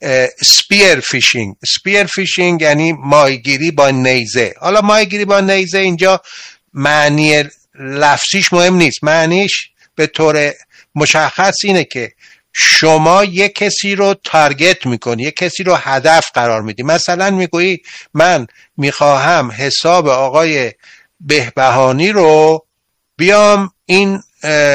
سپیر فیشینگ. سپیر فیشینگ یعنی ماهیگیری با نیزه. حالا ماهیگیری با نیزه اینجا معنی لفظیش مهم نیست، معنیش به طور مشخص اینه که شما یک کسی رو تارگت میکنی، یک کسی رو هدف قرار میدی. مثلا میگویی من میخواهم حساب آقای بهبهانی رو بیام این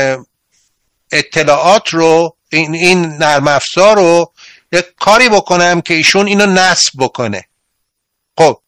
اطلاعات رو این نرم افزار رو یک کاری بکنم که ایشون اینو نصب بکنه. خب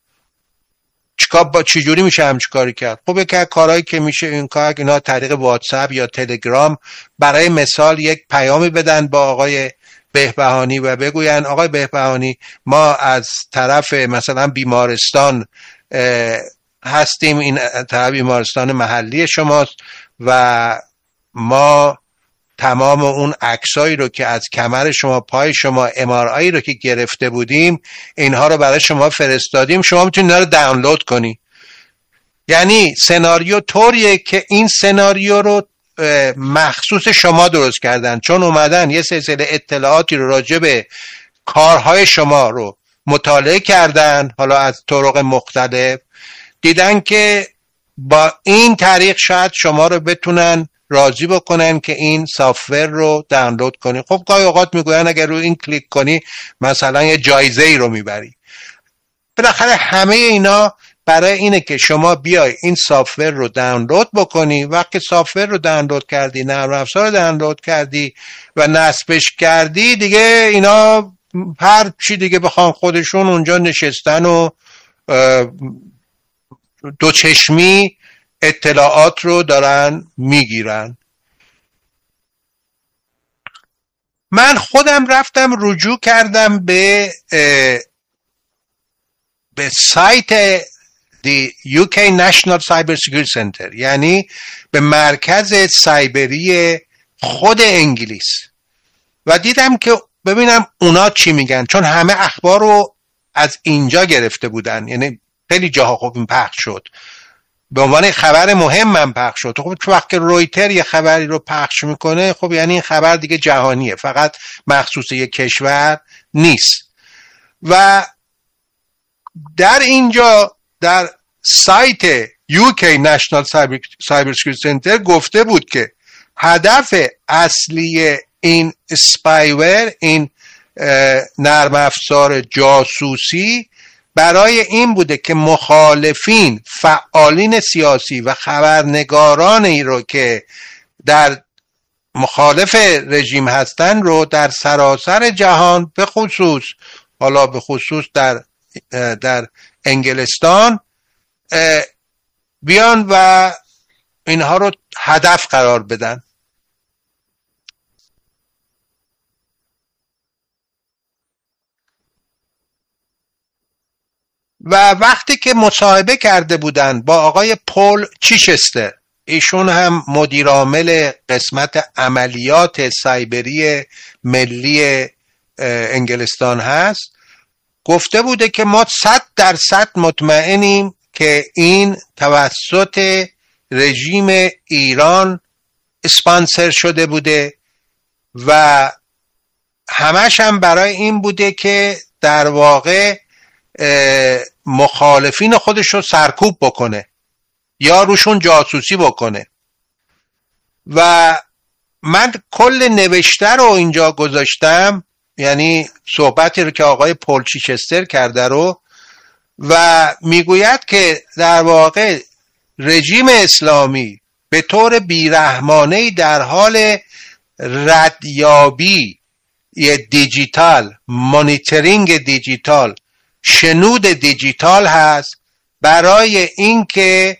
چجوری میشه همچین کاری کرد؟ خب یک کارهایی که میشه این کار اینا طریق واتساپ یا تلگرام برای مثال یک پیامی بدن با آقای بهبهانی و بگوین آقای بهبهانی ما از طرف مثلا بیمارستان هستیم، این طرف بیمارستان محلی شماست و ما تمام اون عکسایی رو که از کمر شما، پای شما، MRI رو که گرفته بودیم اینها رو برای شما فرستادیم، شما میتونید اینا رو دانلود کنی. یعنی سناریو طوریه که این سناریو رو مخصوص شما درست کردن، چون اومدن یه سلسله اطلاعاتی رو راجع به کارهای شما رو مطالعه کردن، حالا از طرق مختلف، دیدن که با این طریق شاید شما رو بتونن راضی بکنن که این سافتور رو دانلود کنی. خب گاهی اوقات میگوین اگر رو این کلیک کنی مثلا یه جایزه ای رو میبری. بالاخره همه اینا برای اینه که شما بیای این سافتور رو دانلود بکنی. وقتی سافتور رو دانلود کردی، نرم افزار رو دانلود کردی و نصبش کردی، دیگه اینا هر چی دیگه بخوان خودشون اونجا نشستن و دو چشمی اطلاعات رو دارن میگیرن. من خودم رفتم رجوع کردم به سایت The UK National Cyber Security Center، یعنی به مرکز سایبری خود انگلیس، و دیدم که ببینم اونا چی میگن، چون همه اخبار رو از اینجا گرفته بودن، یعنی خیلی جاها خب این پخش شد به عنوان خبر مهم من پخش شد. خب وقتی رویتر یه خبری رو پخش میکنه خب یعنی این خبر دیگه جهانیه، فقط مخصوص یک کشور نیست. و در اینجا در سایت UK National Cyber Security Center گفته بود که هدف اصلی این اسپایور، این نرم افزار جاسوسی، برای این بوده که مخالفین، فعالین سیاسی و خبرنگارانی رو که در مخالف رژیم هستن رو در سراسر جهان، به خصوص در انگلستان بیان و اینها رو هدف قرار بدن. و وقتی که مصاحبه کرده بودن با آقای پول چیچستر، ایشون هم مدیر عامل قسمت عملیات سایبری ملی انگلستان هست، گفته بوده که ما 100% مطمئنیم که این توسط رژیم ایران اسپانسر شده بوده و همش هم برای این بوده که در واقع مخالفین خودش رو سرکوب بکنه یا روشون جاسوسی بکنه. و من کل نوشته رو اینجا گذاشتم، یعنی صحبتی رو که آقای پول چیچستر کرده رو، و میگوید که در واقع رژیم اسلامی به طور بیرحمانه‌ای در حال ردیابی دیجیتال، مانیتورینگ دیجیتال، شنود دیجیتال هست برای اینکه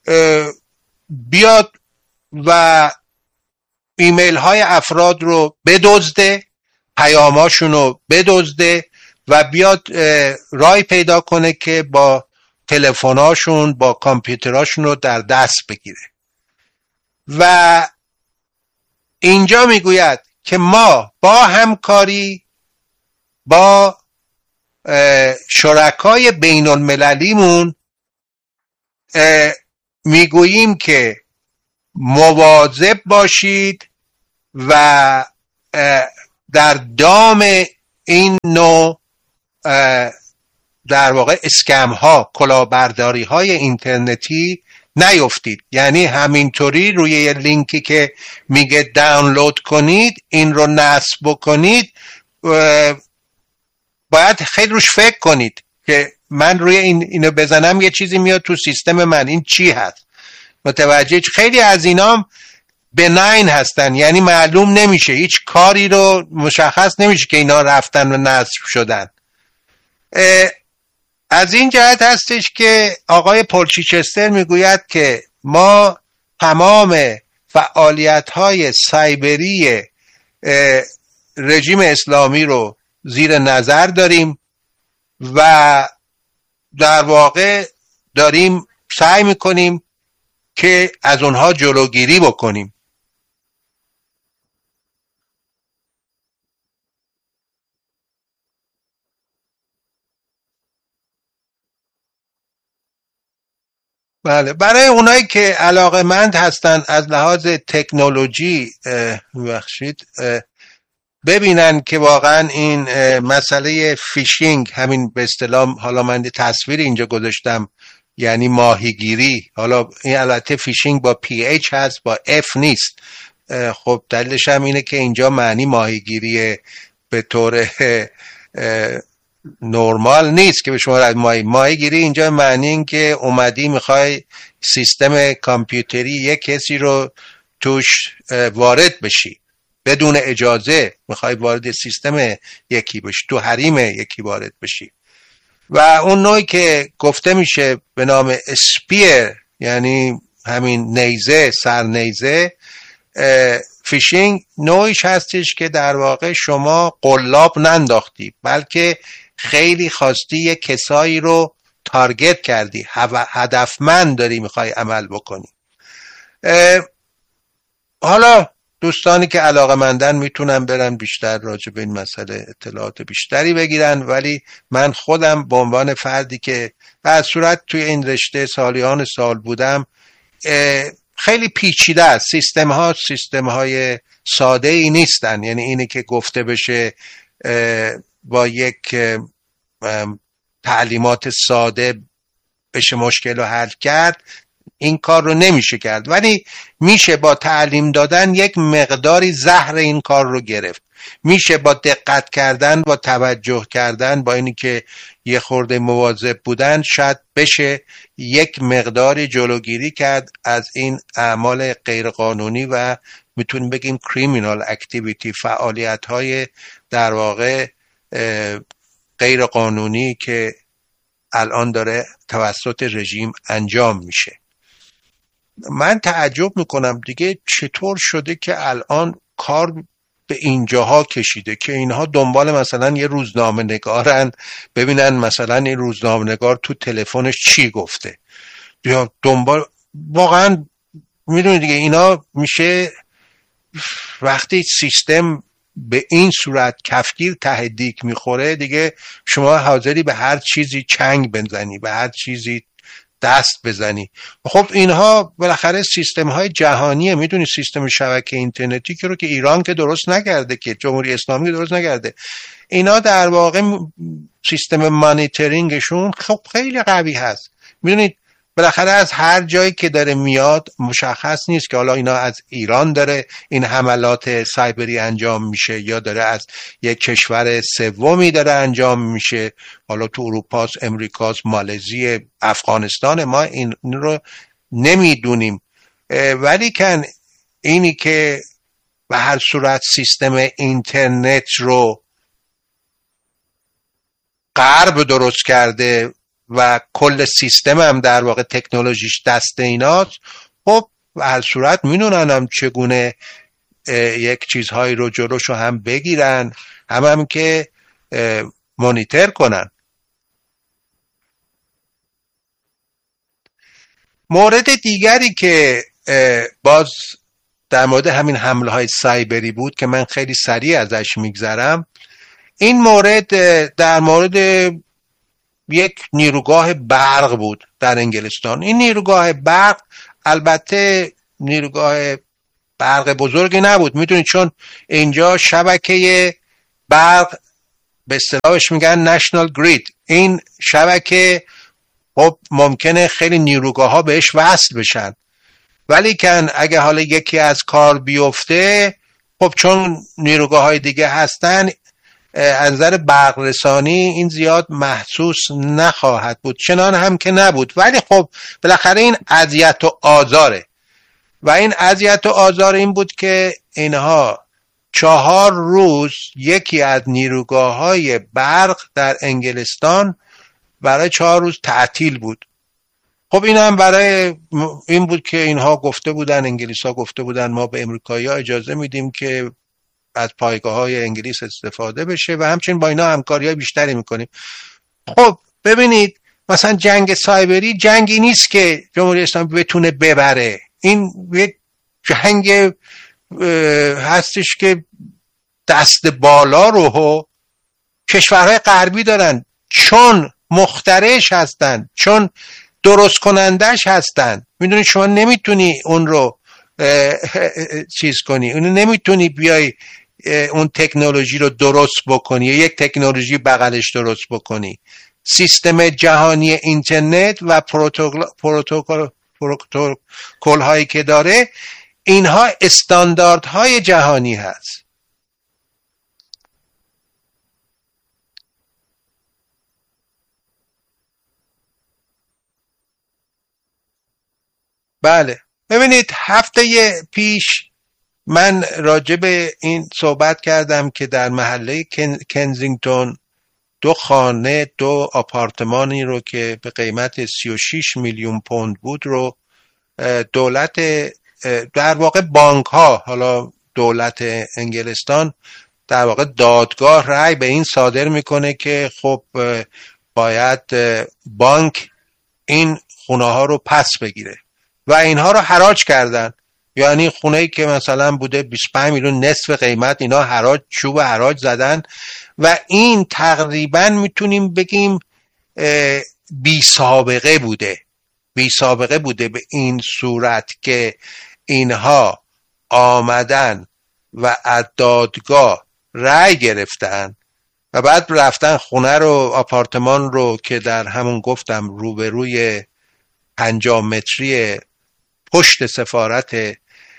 بیاد و ایمیل های افراد رو بدزده، پیاماشون رو بدزده و بیاد رای پیدا کنه که با تلفن‌هاشون، با کامپیوتراشون رو در دست بگیره. و اینجا میگوید که ما با همکاری با شرکای بین المللیمون میگوییم که مواظب باشید و در دام این نوع در واقع اسکم ها، کلاهبرداری های اینترنتی نیفتید. یعنی همینطوری روی یه لینکی که میگه دانلود کنید این رو نصب بکنید، باید خیلی روش فکر کنید که من روی اینو بزنم یه چیزی میاد تو سیستم من، این چی هست؟ متوجه؟ خیلی از اینام بناین هستن، یعنی معلوم نمیشه، هیچ کاری رو مشخص نمیشه که اینا رفتن و نصب شدن. از این جهت هستش که آقای پل چیچستر میگوید که ما تمام فعالیت‌های سایبری رژیم اسلامی رو زیر نظر داریم و در واقع داریم سعی میکنیم که از اونها جلوگیری بکنیم. بله، برای اونایی که علاقه‌مند هستن از لحاظ تکنولوژی ببخشید ببینن که واقعا این مسئله فیشینگ، همین به اصطلاح، حالا من تصویر اینجا گذاشتم، یعنی ماهیگیری، حالا این البته فیشینگ با پی اچ هست، با اف نیست. خب دلیلش هم اینه که اینجا معنی ماهیگیری به طور نورمال نیست که به شما ماهیگیری اینجا معنی این که اومدی میخوای سیستم کامپیوتری یک کسی رو توش وارد بشی بدون اجازه، میخوای وارد سیستم یکی بشی، تو حریم یکی وارد بشی. و اون نوعی که گفته میشه به نام اسپیر، یعنی همین نیزه، سرنیزه، فیشینگ، نوعیش هستش که در واقع شما قلاب ننداختی بلکه خیلی خواستی یک کسایی رو تارگت کردی، هدفمند داری میخوای عمل بکنی. حالا دوستانی که علاقه‌مندن میتونن برن بیشتر راجع به این مسئله اطلاعات بیشتری بگیرن، ولی من خودم به عنوان فردی که به صورت توی این رشته سالیان سال بودم، خیلی پیچیده است. سیستم های ساده ای نیستن، یعنی اینی که گفته بشه با یک تعلیمات ساده بشه مشکل رو حل کرد، این کار رو نمیشه کرد، ولی میشه با تعلیم دادن یک مقداری زهر این کار رو گرفت. میشه با دقت کردن، با توجه کردن، با اینی که یه خورده مواظب بودن، شاید بشه یک مقداری جلوگیری کرد از این اعمال غیرقانونی و میتونیم بگیم criminal activity، فعالیت های در واقع غیرقانونی که الان داره توسط رژیم انجام میشه. من تعجب میکنم دیگه چطور شده که الان کار به اینجاها کشیده که اینها دنبال مثلا یه روزنامه نگارن، ببینن مثلا این روزنامه نگار تو تلفنش چی گفته، یا دنبال، واقعا میدونید دیگه اینا میشه وقتی سیستم به این صورت کفگیر ته دیگ میخوره، دیگه شما حاضری به هر چیزی چنگ بزنی، به هر چیزی دست بزنی. خب اینها بالاخره سیستم های جهانیه. میدونی سیستم شبکه اینترنتی که رو که ایران که درست نکرده، که جمهوری اسلامی درست نکرده، اینا در واقع سیستم مانیتورینگشون خب خیلی قوی هست. میدونید بالاخره از هر جایی که داره میاد مشخص نیست که حالا اینا از ایران داره این حملات سایبری انجام میشه یا داره از یک کشور سومی داره انجام میشه، حالا تو اروپاست، امریکاست، مالزی، افغانستان، ما این رو نمیدونیم. ولی کن اینی که به هر صورت سیستم اینترنت رو غرب درست کرده و کل سیستم هم در واقع تکنولوژیش دست ایناست، خب به هر صورت میدونن هم چگونه یک چیزهایی رو جلوشو هم بگیرن، هم که مانیتور کنن. مورد دیگری که باز در مورد همین حمله های سایبری بود که من خیلی سریع ازش میگذرم، این مورد در مورد یک نیروگاه برق بود در انگلستان. این نیروگاه برق البته نیروگاه برق بزرگی نبود، میدونید، چون اینجا شبکه برق به اصطلاحش میگن نشنال گرید. این شبکه خب ممکنه خیلی نیروگاه ها بهش وصل بشن، ولی کن اگه حالا یکی از کار بیفته، خب چون نیروگاه های دیگه هستن، از نظر برق رسانی این زیاد محسوس نخواهد بود. چنان هم که نبود، ولی خب بالاخره این اذیت و آزاره. و این اذیت و آزار این بود که اینها 4 روز یکی از نیروگاه های برق در انگلستان برای 4 روز تعطیل بود. خب این هم برای این بود که اینها گفته بودن، انگلیس ها گفته بودن ما به امریکایی ها اجازه میدیم که از پایگاه های انگلیس استفاده بشه و همچنین با اینا همکاری های بیشتری میکنیم. خب ببینید مثلا جنگ سایبری جنگی نیست که جمهوری اسلامی بتونه ببره. این یک جنگ هستش که دست بالا رو کشورهای غربی دارن، چون مخترعش هستن، چون درست کنندش هستن. میدونی شما نمیتونی اون رو چیز کنی، اون نمیتونی بیای اون تکنولوژی رو درست بکنی یا یک تکنولوژی بغلش درست بکنی. سیستم جهانی اینترنت و پروتکل هایی که داره، اینها استانداردهای جهانی هست. بله ببینید هفته پیش من راجع به این صحبت کردم که در محله کنزینگتون 2 خانه 2 آپارتمانی رو که به قیمت 36 میلیون پوند بود رو دولت، در واقع بانک ها، حالا دولت انگلستان در واقع دادگاه رأی به این صادر میکنه که خب باید بانک این خونه ها رو پس بگیره و اینها رو حراج کردن. یعنی خونه‌ای که مثلا بوده 25 میلیون نصف قیمت، اینا حراج، چوب حراج زدن و این تقریبا میتونیم بگیم بی سابقه بوده به این صورت که اینها آمدن و از دادگاه رأی گرفتن و بعد رفتن خونه رو، آپارتمان رو که در همون گفتم روبروی 50 متری پشت سفارت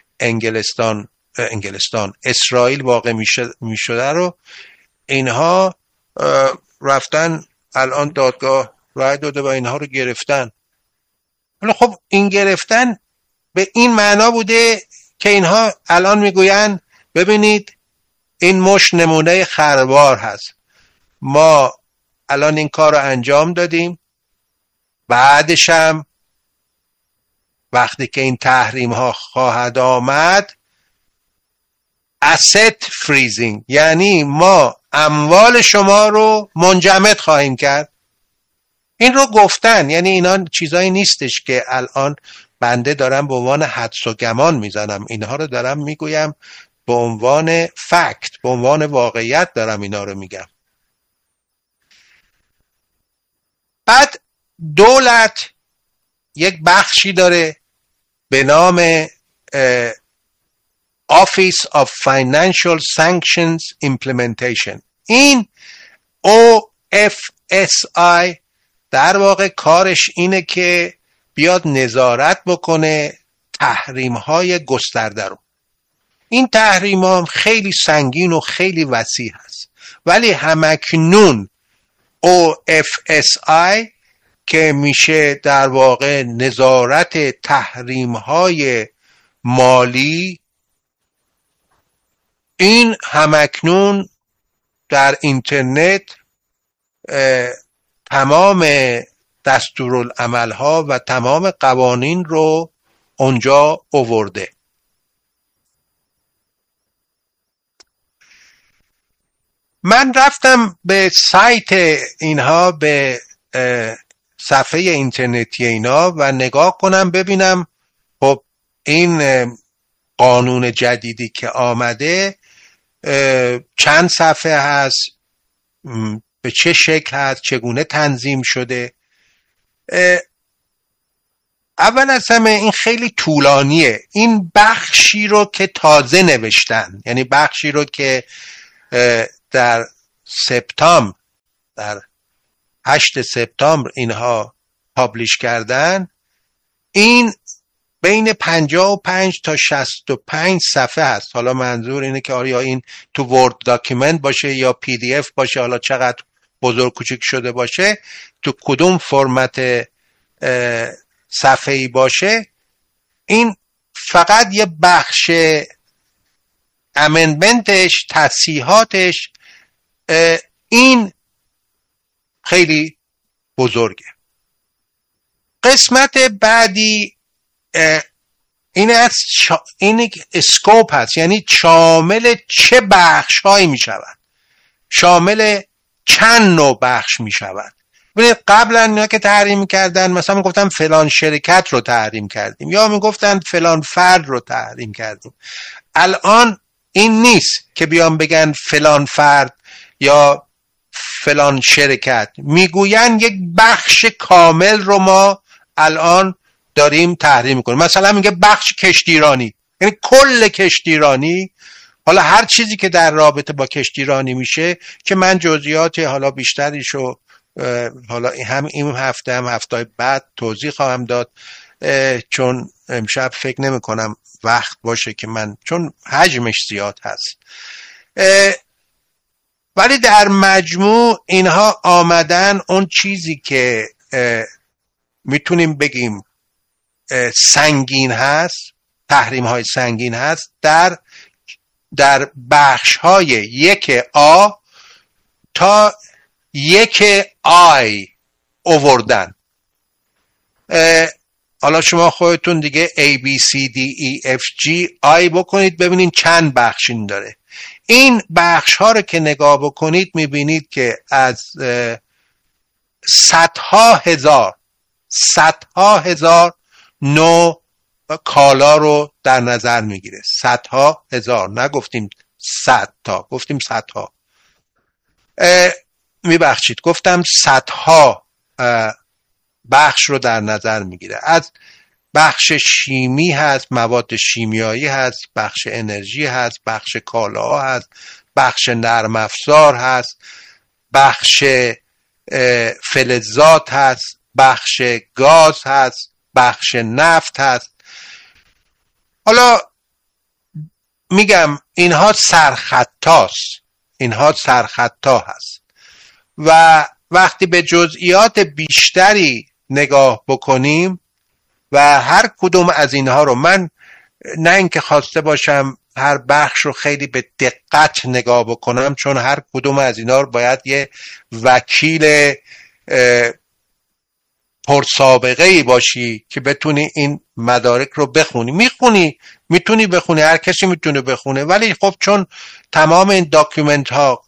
اسرائیل واقع می شده رو اینها رفتن، الان دادگاه رأی داده و اینها رو گرفتن. ولی خب این گرفتن به این معنا بوده که اینها الان میگوین ببینید این مش نمونه خروار هست، ما الان این کار رو انجام دادیم، بعدش هم وقتی که این تحریم ها خواهد آمد asset freezing، یعنی ما اموال شما رو منجمد خواهیم کرد. این رو گفتن، یعنی اینا چیزایی نیستش که الان بنده دارم به عنوان حدس و گمان میزنم، اینها رو دارم میگویم به عنوان فکت، به عنوان واقعیت دارم اینا رو میگم. بعد دولت یک بخشی داره به نام Office of Financial Sanctions Implementation. این OFSI در واقع کارش اینه که بیاد نظارت بکنه تحریم های گسترده رو. این تحریم ها خیلی سنگین و خیلی وسیع هست، ولی همکنون OFSI که میشه در واقع نظارت تحریم های مالی، این همکنون در اینترنت تمام دستورالعمل ها و تمام قوانین رو اونجا آورده. من رفتم به سایت اینها، به صفحه اینترنتی اینا و نگاه کنم ببینم خب این قانون جدیدی که آمده چند صفحه هست، به چه شکل هست، چگونه تنظیم شده. اول از همه این خیلی طولانیه، این بخشی رو که تازه نوشتن، یعنی بخشی رو که در سپتامبر، در 8 سپتامبر اینها پابلیش کردن، این بین 55 تا 65 صفحه هست. حالا منظور اینه که آیا این تو ورد داکیومنت باشه یا پی دی اف باشه، حالا چقدر بزرگ کوچک شده باشه، تو کدوم فرمت صفحه‌ای باشه، این فقط یه بخش امندمنتش، تصحیحاتش، این خیلی بزرگه. قسمت بعدی این اسکوپ هست، یعنی شامل چه بخش هایی می شود، شامل چند نوع بخش می شود. ببینید قبلا اینا که تحریم کردن، مثلا می گفتن فلان شرکت رو تحریم کردیم یا می گفتن فلان فرد رو تحریم کردیم. الان این نیست که بیان بگن فلان فرد یا فلان شرکت، میگوین یک بخش کامل رو ما الان داریم تحریم میکنیم. مثلا میگه بخش کشتیرانی، یعنی کل کشتیرانی، حالا هر چیزی که در رابطه با کشتیرانی میشه که من جزئیات حالا بیشتریشو حالا هم این هفته هم هفته بعد توضیح خواهم داد، چون امشب فکر نمی کنم وقت باشه که من، چون حجمش زیاد هست. ولی در مجموع اینها آمدن اون چیزی که میتونیم بگیم سنگین هست، تحریم های سنگین هست، در بخش های 1A تا 1I آوردن. حالا شما خودتون دیگه A, B, C, D, E, F, G, I بکنید ببینید چند بخش این داره. این بخش ها رو که نگاه بکنید میبینید که از صدها هزار نوع کالا رو در نظر میگیره. صدها هزار، نگفتیم 100 تا، گفتیم صدها. میبخشید گفتم صدها بخش رو در نظر میگیره. از بخش شیمی هست، مواد شیمیایی هست، بخش انرژی هست، بخش کالاها هست، بخش نرم افزار هست، بخش فلزات هست، بخش گاز هست، بخش نفت هست. حالا میگم اینها سرخطا هست و وقتی به جزئیات بیشتری نگاه بکنیم و هر کدوم از اینها رو، من نه اینکه خواسته باشم هر بخش رو خیلی به دقت نگاه بکنم، چون هر کدوم از اینها رو باید یه وکیل پرسابقه‌ای باشی که بتونی این مدارک رو بخونی. میتونی بخونی، هر کسی میتونه بخونه، ولی خب چون تمام این داکیومنت ها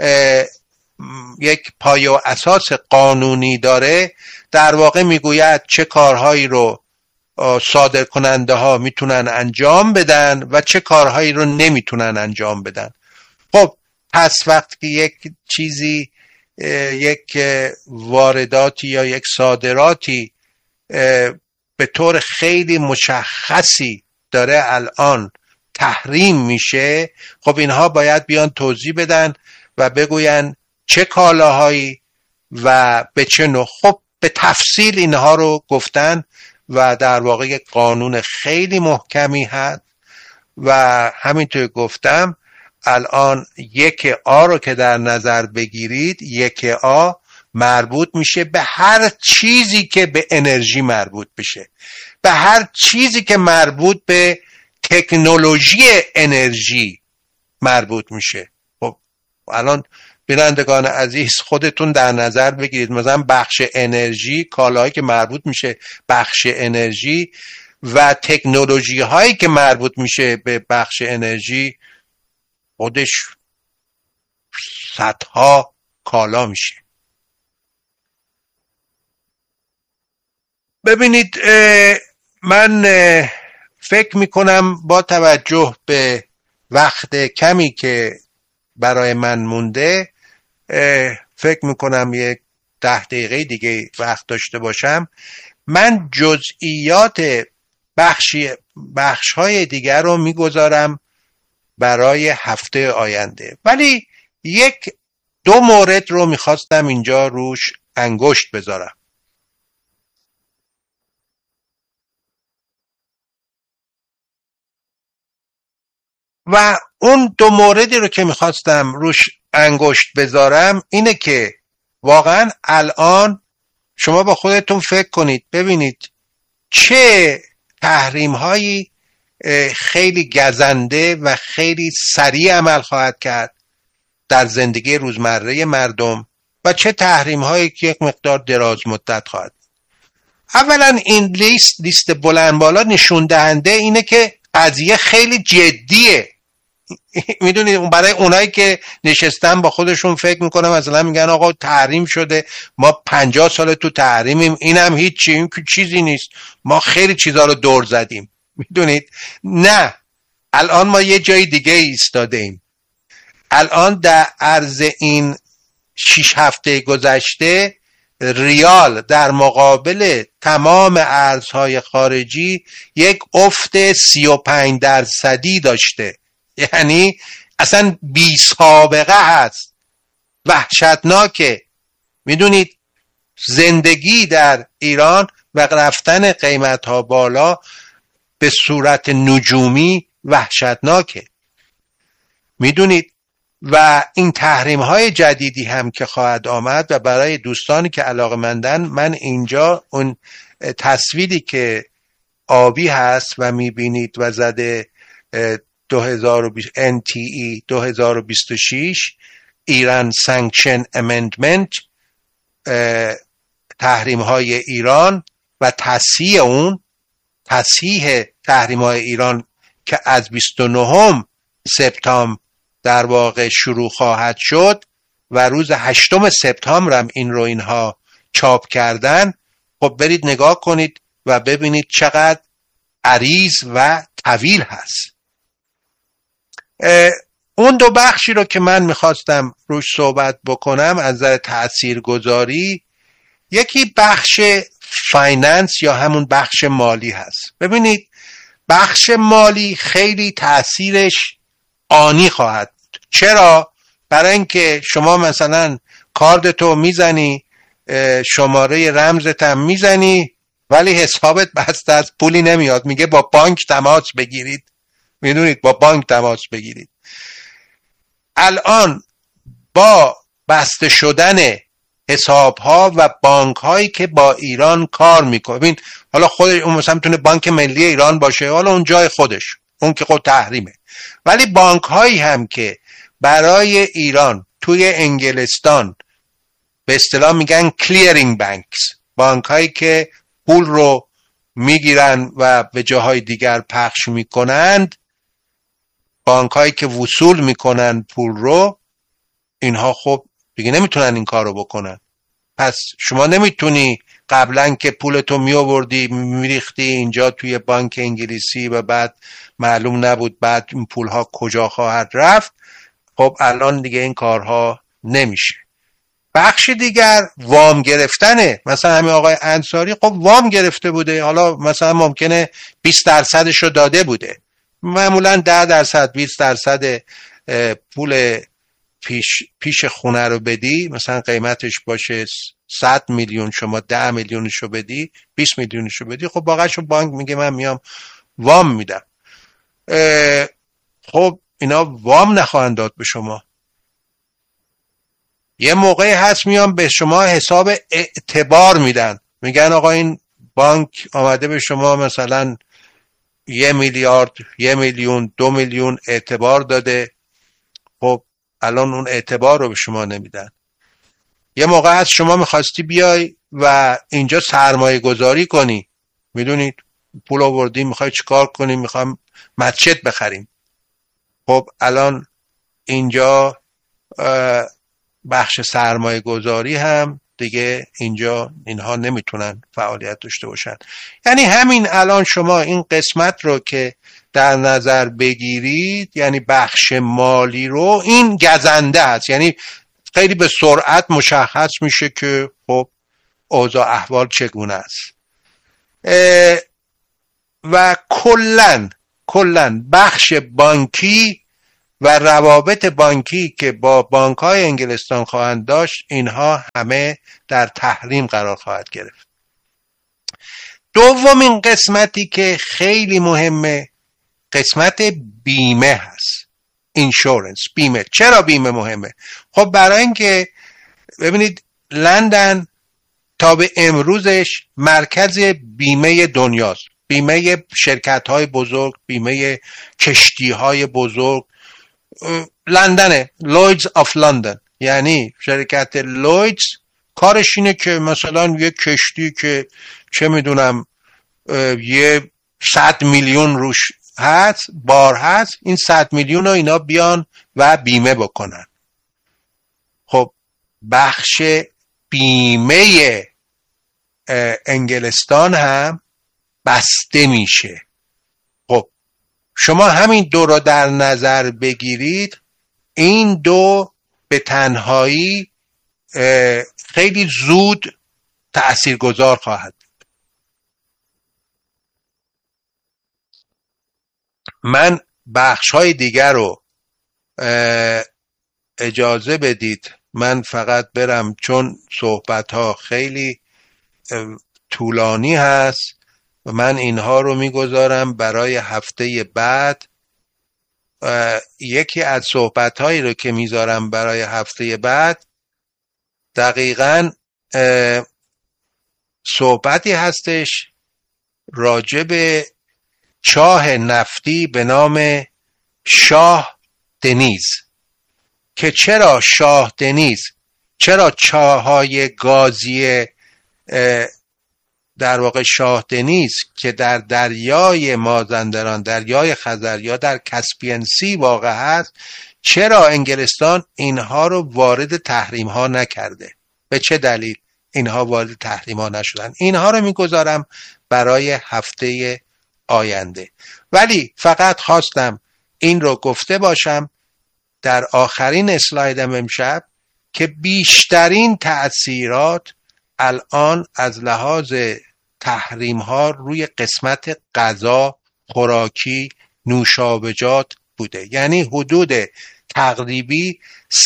یک پایه و اساس قانونی داره، در واقع میگوید چه کارهایی رو صادر کننده ها میتونن انجام بدن و چه کارهایی رو نمیتونن انجام بدن. خب پس وقتی که یک چیزی، یک وارداتی یا یک صادراتی به طور خیلی مشخصی داره الان تحریم میشه، خب اینها باید بیان توضیح بدن و بگوین چه کالاهایی و به چه نوع. خب به تفصیل اینها رو گفتن و در واقع یک قانون خیلی محکمی هست و همینطور گفتم الان 1A رو که در نظر بگیرید، 1A مربوط میشه به هر چیزی که به انرژی مربوط بشه، به هر چیزی که مربوط به تکنولوژی انرژی مربوط میشه. خب الان بینندگان عزیز خودتون در نظر بگیرید، مثلا بخش انرژی، کالاهایی که مربوط میشه بخش انرژی و تکنولوژی هایی که مربوط میشه به بخش انرژی، خودش صدها کالا میشه. ببینید من فکر میکنم با توجه به وقت کمی که برای من مونده، فکر میکنم یک 10 دقیقه دیگه وقت داشته باشم، من جزئیات بخش های دیگر رو میگذارم برای هفته آینده. ولی 1-2 دو مورد رو میخواستم اینجا روش انگشت بذارم. و اون دو موردی رو که میخواستم روش انگشت بذارم اینه که واقعا الان شما با خودتون فکر کنید ببینید چه تحریم هایی خیلی گزنده و خیلی سریع عمل خواهد کرد در زندگی روزمره مردم و چه تحریم هایی که یک مقدار دراز مدت خواهد. اولا این لیست بلند بالا نشون دهنده اینه که قضیه خیلی جدیه. میدونید اون برای اونایی که نشستن با خودشون فکر میکنن مثلا میگن آقا تحریم شده ما 50 سال تو تحریمیم اینم هیچی این که چیزی نیست ما خیلی چیزا رو دور زدیم. میدونید نه، الان ما یه جای دیگه ایستاده ایم. الان در عرض این 6 هفته گذشته ریال در مقابل تمام ارزهای خارجی یک افت 35% داشته، یعنی اصلا بی سابقه هست، وحشتناکه. میدونید زندگی در ایران و رفتن قیمت ها بالا به صورت نجومی وحشتناکه. میدونید و این تحریم های جدیدی هم که خواهد آمد و برای دوستانی که علاقه‌مندن من اینجا اون تصویری که آبی هست و میبینید و زده 2020 NTE 2026 ایران سانکشن امندمنت تحریم های ایران و تصحیح تحریم های ایران که از 29 سپتامبر در واقع شروع خواهد شد و روز 8 سپتامبر هم این رو اینها چاپ کردن. خب برید نگاه کنید و ببینید چقدر عریض و طویل هست. اون دو بخشی رو که من میخواستم روش صحبت بکنم از نظر تاثیرگذاری، یکی بخش فایننس یا همون بخش مالی هست. ببینید بخش مالی خیلی تأثیرش آنی خواهد بود. چرا؟ برای اینکه شما مثلا کاردتو میزنی، شماره رمزت هم میزنی ولی حسابت بسته است، پولی نمیاد، میگه با بانک تماس بگیرید. میدونید با بانک تماس بگیرید. الان با بسته شدن حساب ها و بانک هایی که با ایران کار میکنه، ببین حالا خودش اون مثلا میتونه بانک ملی ایران باشه، حالا اون جای خودش، اون که خود تحریمه، ولی بانک هایی هم که برای ایران توی انگلستان به اصطلاح میگن کلیرینگ بانکس، بانک هایی که پول رو میگیرن و به جاهای دیگر پخش میکنند، بانک هایی که وصول میکنن پول رو، اینها خب دیگه نمیتونن این کار رو بکنن. پس شما نمیتونی قبلا که پولتو میآوردی میریختی اینجا توی بانک انگلیسی و بعد معلوم نبود بعد این پولها کجا خواهد رفت، خب الان دیگه این کارها نمیشه. بخش دیگر وام گرفتنه. مثلا همین آقای انصاری خب وام گرفته بوده، حالا مثلا ممکنه 20% رو داده بوده، معمولا 10% 20% پول پیش خونه رو بدی، مثلا قیمتش باشه 100 میلیون، شما 10 میلیونشو بدی، 20 میلیونشو بدی، خب باقیشو بانک میگه من میام وام میدم. خب اینا وام نخواهند داد به شما. یه موقعی هست میام به شما حساب اعتبار میدن، میگن آقا این بانک آمده به شما مثلا 1 میلیارد، 1 میلیون، 2 میلیون اعتبار داده، خب الان اون اعتبار رو به شما نمیدن. یه موقع هست شما میخواستی بیای و اینجا سرمایه گذاری کنی، میدونید پول آوردی میخوای چیکار کنی، میخوام مسجد بخریم، خب الان اینجا بخش سرمایه گذاری هم دیگه اینجا اینها نمیتونن فعالیت داشته باشن. یعنی همین الان شما این قسمت رو که در نظر بگیرید، یعنی بخش مالی رو، این گزنده است، یعنی خیلی به سرعت مشخص میشه که خب اوضاع احوال چگونه است. و کلن بخش بانکی و روابط بانکی که با بانک‌های انگلستان خواهند داشت، اینها همه در تحریم قرار خواهد گرفت. دومین قسمتی که خیلی مهمه قسمت بیمه هست. اینشورنس، بیمه. چرا بیمه مهمه؟ خب برای اینکه ببینید لندن تا به امروزش مرکز بیمه دنیاست. بیمه شرکت‌های بزرگ، بیمه کشتی‌های بزرگ. لندنه، لویدز آف لندن، یعنی شرکت لویدز کارش اینه که مثلا یه کشتی که چه میدونم یه 100 میلیون روش هست، بار هست، این 100 میلیون رو اینا بیان و بیمه بکنن. خب بخش بیمه انگلستان هم بسته میشه. خب شما همین دو رو در نظر بگیرید، این دو به تنهایی خیلی زود تأثیرگذار خواهد. من بخش‌های دیگر رو اجازه بدید من فقط برم، چون صحبت‌ها خیلی طولانی هست و من اینها رو میگذارم برای هفته بعد. یکی از صحبت‌هایی رو که میذارم برای هفته بعد دقیقاً صحبتی هستش راجع به چاه نفتی به نام شاه دنیز، که چرا شاه دنیز، چرا چاه‌های گازی در واقع شاه دنیز که در دریای مازندران، دریای خزر یا در کاسپین سی واقع هست، چرا انگلستان اینها رو وارد تحریم ها نکرده؟ به چه دلیل اینها وارد تحریم ها نشدن؟ اینها رو میگذارم برای هفته آینده. ولی فقط خواستم این رو گفته باشم در آخرین اسلایدم امشب که بیشترین تأثیرات الان از لحاظ تحریم ها روی قسمت غذا، خوراکی، نوشابجات بوده. یعنی حدود تقریبی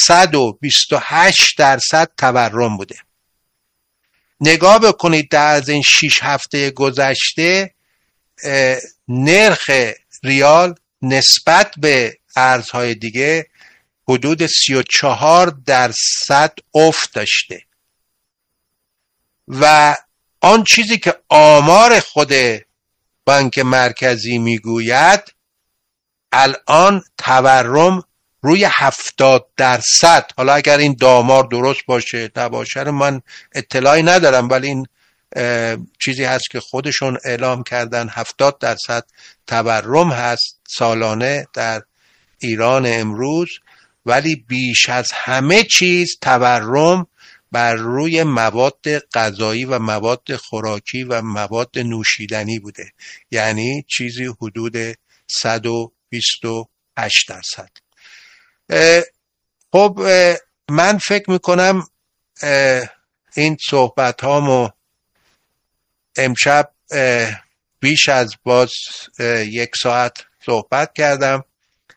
128% تورم بوده. نگاه بکنید در از این 6 هفته گذشته نرخ ریال نسبت به ارزهای دیگه حدود 34% افت داشته و آن چیزی که آمار خود بانک مرکزی میگوید الان تورم روی 70%. حالا اگر این آمار درست باشه نباشه رو من اطلاعی ندارم، ولی این چیزی هست که خودشون اعلام کردن. 70% تورم هست سالانه در ایران امروز، ولی بیش از همه چیز تورم بر روی مواد غذایی و مواد خوراکی و مواد نوشیدنی بوده، یعنی چیزی حدود 128%. خب من فکر میکنم این صحبت هامو امشب بیش از باز 1 ساعت صحبت کردم.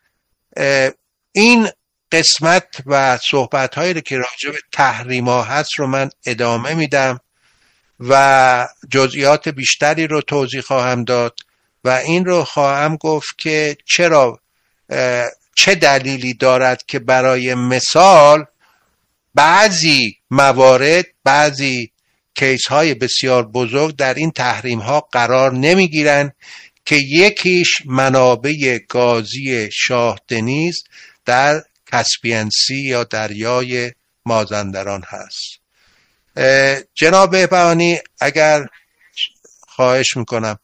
این قسمت و صحبت هایی که راجع به تحریم ها هست رو من ادامه میدم و جزئیات بیشتری رو توضیح خواهم داد و این رو خواهم گفت که چرا، چه دلیلی دارد که برای مثال بعضی موارد، بعضی کیس های بسیار بزرگ در این تحریم ها قرار نمی گیرن که یکیش منابع گازی شاه دنیز در کاسپین سی یا دریای مازندران هست. جناب بهبهانی اگر خواهش میکنم.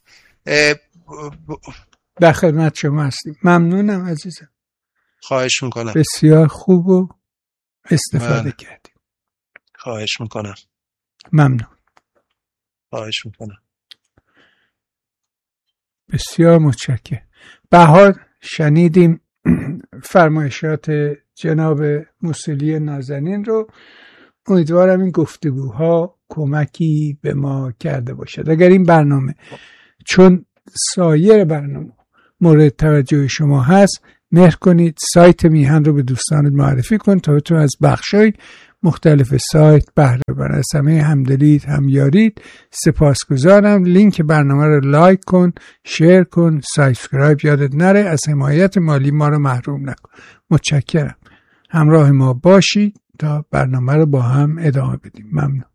در خدمت شما هستیم. ممنونم عزیزم. خواهش میکنم. بسیار خوب و استفاده کردیم. خواهش میکنم. ممنون. خواهش میکنم. بسیار متشکرم. بهار شنیدیم فرمایشات جناب موصلی نازنین رو. امیدوارم این گفتگوها کمکی به ما کرده باشد. اگر این برنامه چون سایر برنامه مورد توجه شما هست، مهر کنید. سایت میهن رو به دوستانت معرفی کن تا بتونن از بخشای مختلف سایت بهره ببرن. از همه همدلید، همیارید سپاسگزارم. لینک برنامه رو لایک کن، شیر کن، سابسکرایب یادت نره. از حمایت مالی ما رو محروم نکن. متشکرم. همراه ما باشید تا برنامه رو با هم ادامه بدیم. ممنون.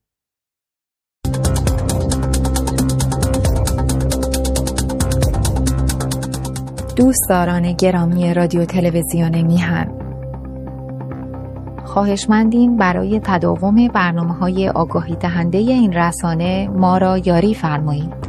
دوستداران گرامی رادیو تلویزیون میهن، خواهشمندیم برای تداوم برنامه‌های آگاهی دهنده این رسانه ما را یاری فرمایید.